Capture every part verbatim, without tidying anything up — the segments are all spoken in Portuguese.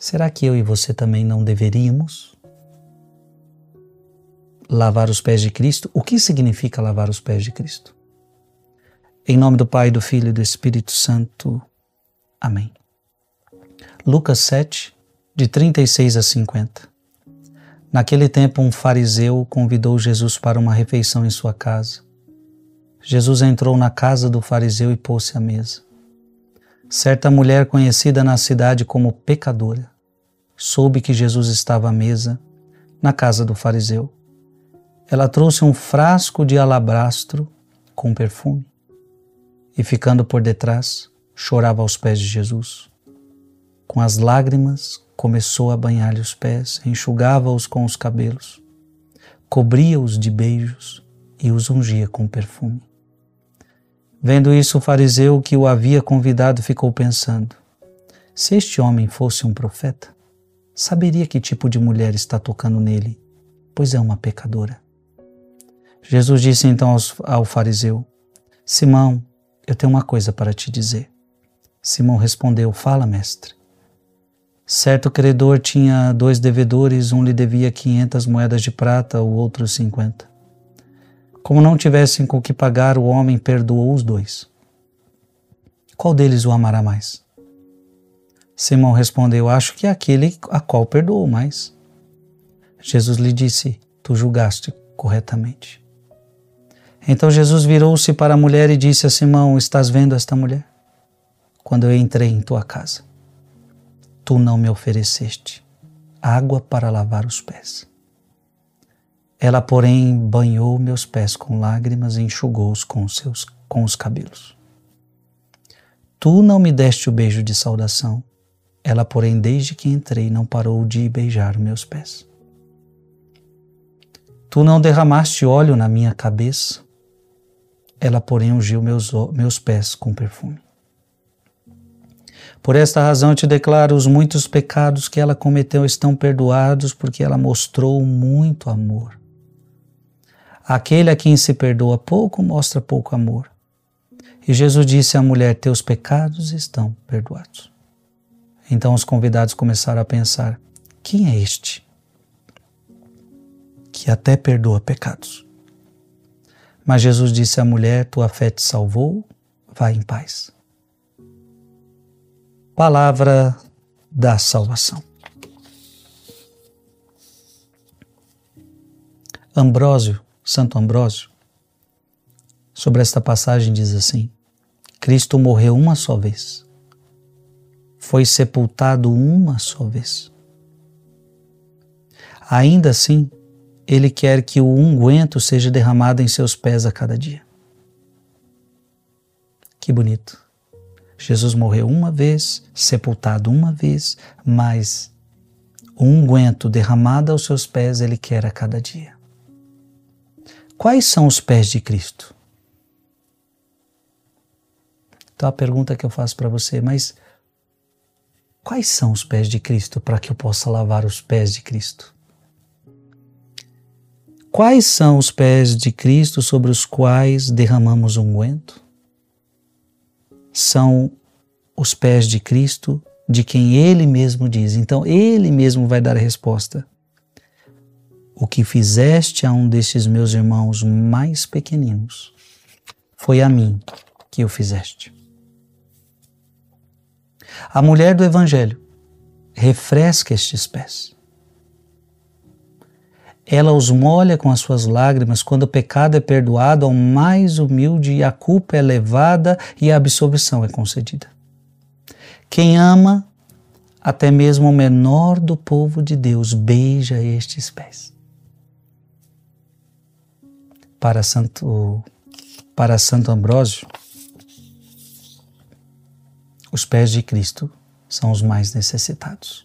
Será que eu e você também não deveríamos lavar os pés de Cristo? O que significa lavar os pés de Cristo? Em nome do Pai, do Filho e do Espírito Santo. Amém. Lucas sete, de trinta e seis a cinquenta. Naquele tempo, um fariseu convidou Jesus para uma refeição em sua casa. Jesus entrou na casa do fariseu e pôs-se à mesa. Certa mulher conhecida na cidade como pecadora soube que Jesus estava à mesa na casa do fariseu. Ela trouxe um frasco de alabastro com perfume e, ficando por detrás, chorava aos pés de Jesus. Com as lágrimas, começou a banhar-lhe os pés, enxugava-os com os cabelos, cobria-os de beijos e os ungia com perfume. Vendo isso, o fariseu que o havia convidado ficou pensando: se este homem fosse um profeta, saberia que tipo de mulher está tocando nele, pois é uma pecadora. Jesus disse então aos, ao fariseu: Simão, eu tenho uma coisa para te dizer. Simão respondeu: fala, mestre. Certo credor tinha dois devedores, um lhe devia quinhentas moedas de prata, o outro cinquenta. Como não tivessem com o que pagar, o homem perdoou os dois. Qual deles o amará mais? Simão respondeu: acho que é aquele a qual perdoou mais. Jesus lhe disse: tu julgaste corretamente. Então Jesus virou-se para a mulher e disse a Simão: estás vendo esta mulher? Quando eu entrei em tua casa, tu não me ofereceste água para lavar os pés. Ela, porém, banhou meus pés com lágrimas e enxugou-os com os seus, com os cabelos. Tu não me deste o beijo de saudação. Ela, porém, desde que entrei, não parou de beijar meus pés. Tu não derramaste óleo na minha cabeça. Ela, porém, ungiu meus, meus pés com perfume. Por esta razão eu te declaro, os muitos pecados que ela cometeu estão perdoados, porque ela mostrou muito amor. Aquele a quem se perdoa pouco, mostra pouco amor. E Jesus disse à mulher: teus pecados estão perdoados. Então os convidados começaram a pensar: quem é este que até perdoa pecados? Mas Jesus disse à mulher: tua fé te salvou, vai em paz. Palavra da salvação. Ambrósio, Santo Ambrósio, sobre esta passagem diz assim: Cristo morreu uma só vez, foi sepultado uma só vez. Ainda assim, Ele quer que o unguento seja derramado em seus pés a cada dia. Que bonito! Jesus morreu uma vez, sepultado uma vez, mas o unguento derramado aos seus pés Ele quer a cada dia. Quais são os pés de Cristo? Então a pergunta que eu faço para você, mas quais são os pés de Cristo para que eu possa lavar os pés de Cristo? Quais são os pés de Cristo sobre os quais derramamos unguento? São os pés de Cristo, de quem Ele mesmo diz. Então Ele mesmo vai dar a resposta. O que fizeste a um destes meus irmãos mais pequeninos, foi a mim que o fizeste. A mulher do Evangelho refresca estes pés. Ela os molha com as suas lágrimas quando o pecado é perdoado ao mais humilde e a culpa é levada e a absolvição é concedida. Quem ama, até mesmo o menor do povo de Deus, beija estes pés. Para Santo, para Santo Ambrósio, os pés de Cristo são os mais necessitados.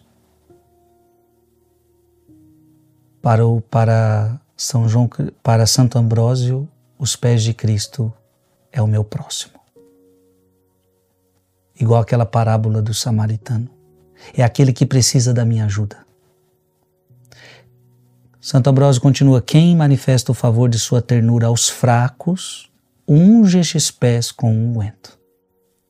Para, o, para, São João, para Santo Ambrósio, os pés de Cristo é o meu próximo. Igual aquela parábola do samaritano. É aquele que precisa da minha ajuda. Santo Ambrósio continua: quem manifesta o favor de sua ternura aos fracos, unge estes pés com unguento.